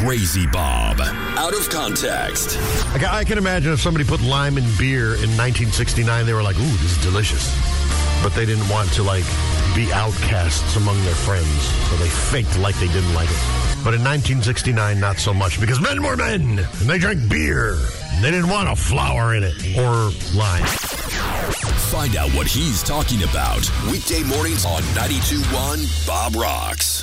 Crazy Bob. Out of context. I can imagine if somebody put lime in beer in 1969, they were like, ooh, this is delicious. But they didn't want to, be outcasts among their friends. So they faked like they didn't like it. But in 1969, not so much. Because men were men. And they drank beer. And they didn't want a flower in it. Or lime. Find out what he's talking about. Weekday mornings on 92.1 Bob Rocks.